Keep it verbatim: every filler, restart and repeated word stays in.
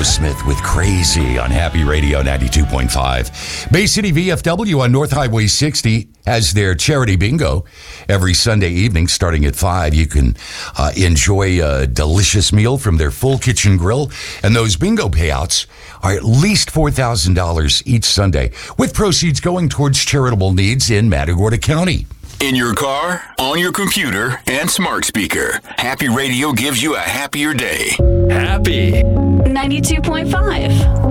Aerosmith with Crazy on Happy Radio ninety-two point five. Bay City V F W on North Highway sixty has their charity bingo every Sunday evening starting at five. You can uh, enjoy a delicious meal from their full kitchen grill, and those bingo payouts are at least four thousand dollars each Sunday, with proceeds going towards charitable needs in Matagorda County. In your car, on your computer, and smart speaker, Happy Radio gives you a happier day. Happy ninety-two point five.